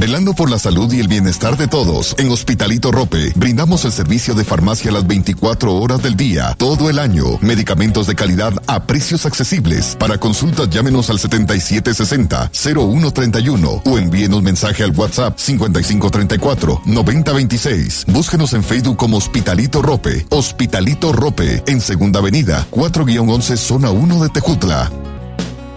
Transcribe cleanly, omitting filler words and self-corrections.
Velando por la salud y el bienestar de todos, en Hospitalito Rope brindamos el servicio de farmacia las 24 horas del día, todo el año. Medicamentos de calidad a precios accesibles. Para consultas, llámenos al 7760-0131 o envíenos mensaje al WhatsApp 5534-9026. Búsquenos en Facebook como Hospitalito Rope. Hospitalito Rope, en Segunda Avenida, 4-11, Zona 1 de Tejutla.